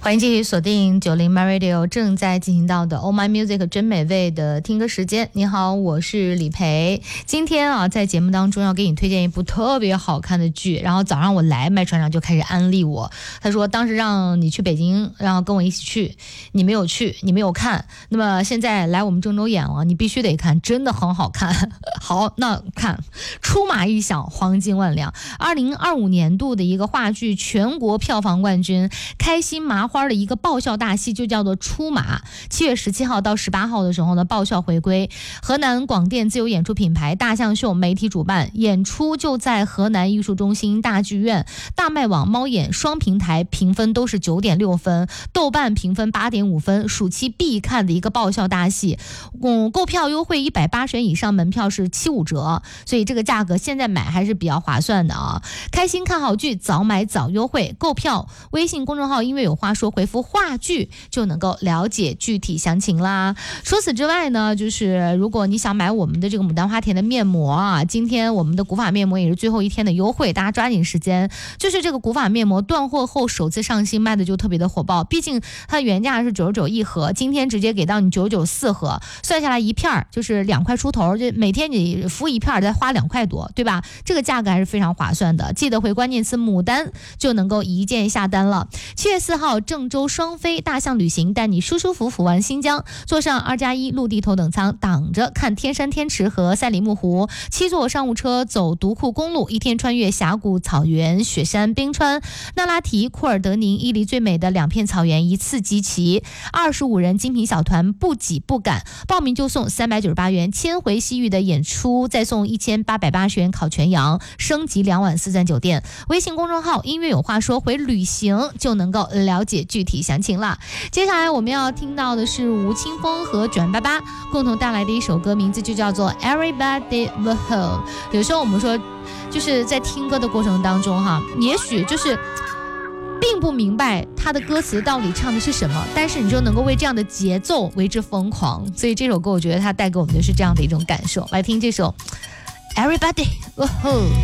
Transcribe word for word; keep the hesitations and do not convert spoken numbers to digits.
欢迎继续锁定九零 My Radio 正在进行到的 Oh My Music 真美味的听歌时间。你好，我是李培。今天啊，在节目当中要给你推荐一部特别好看的剧。然后早上我来，麦船长就开始安利我，他说当时让你去北京，然后跟我一起去，你没有去，你没有看。那么现在来我们郑州演了，你必须得看，真的很好看。好，那看出马一响，黄金万两。二零二五年度的一个话剧全国票房冠军，开心麻花的一个爆笑大戏就叫做出马。七月十七号到十八号的时候呢，爆笑回归。河南广电自由演出品牌大象秀媒体主办，演出就在河南艺术中心大剧院。大麦网、猫眼双平台评分都是九点六分，豆瓣评分八点五分，暑期必看的一个爆笑大戏。嗯，购票优惠一百八十元以上门票是七五折，所以这个价格现在买还是比较划算的啊！开心看好剧，早买早优惠，购票微信公众号音乐有话说，回复话剧就能够了解具体详情啦。除此之外呢，就是如果你想买我们的这个牡丹花田的面膜啊，今天我们的古法面膜也是最后一天的优惠，大家抓紧时间。就是这个古法面膜断货后首次上新，卖的就特别的火爆，毕竟它原价是九十九一盒，今天直接给到你九十九四盒，算下来一片就是两块出头，就每天你敷一片再花两块多，对吧？这个价格还是非常划算的，记得回关键词牡丹就能够一键下单了。七月四号郑州双飞大象旅行带你舒舒服服玩新疆，坐上二加一陆地头等舱，挡着看天山天池和赛里木湖，七座商务车走独库公路，一天穿越峡谷、草原、雪山、冰川、那拉提、库尔德宁、伊犁最美的两片草原一次集齐。二十五人精品小团，不挤不赶，报名就送三百九十八元千回西域的演出，再送一千八百八十元烤全羊，升级两晚四钻酒店。微信公众号音乐有话说，回旅行就能够了解具体详情了。接下来我们要听到的是吴青峰和卷巴巴共同带来的一首歌，名字就叫做 Everybody the Home。 有时候我们说就是在听歌的过程当中哈，也许就是并不明白他的歌词到底唱的是什么，但是你就能够为这样的节奏为之疯狂，所以这首歌我觉得它带给我们的是这样的一种感受。来听这首 Everybody the Home。